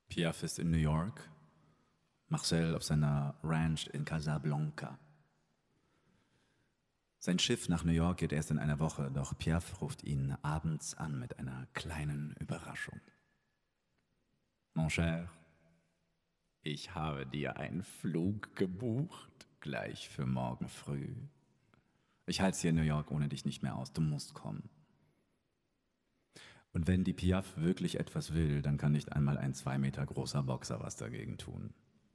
Piaf ist in New York, Marcel auf seiner Ranch in Casablanca. Sein Schiff nach New York geht erst in einer Woche, doch Piaf ruft ihn abends an mit einer kleinen Überraschung. Mon cher, ich habe dir einen Flug gebucht, gleich für morgen früh. Ich halte es hier in New York ohne dich nicht mehr aus, du musst kommen. Und wenn die Piaf wirklich etwas will, dann kann nicht einmal ein 2 Meter großer Boxer was dagegen tun.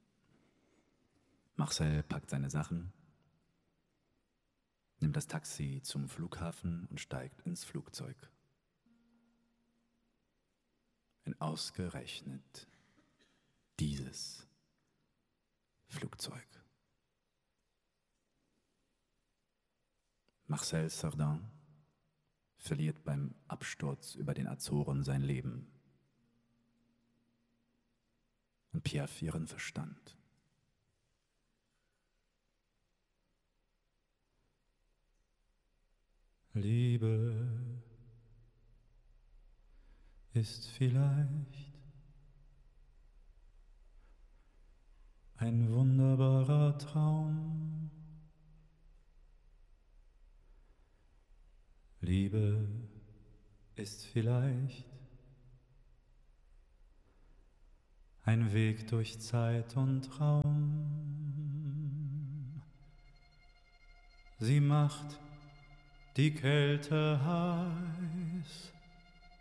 Marcel packt seine Sachen, nimmt das Taxi zum Flughafen und steigt ins Flugzeug. Und ausgerechnet dieses Flugzeug. Marcel Cerdan verliert beim Absturz über den Azoren sein Leben und Piaf ihren Verstand. Liebe ist vielleicht ein wunderbarer Traum. Liebe ist vielleicht ein Weg durch Zeit und Raum. Sie macht die Kälte heiß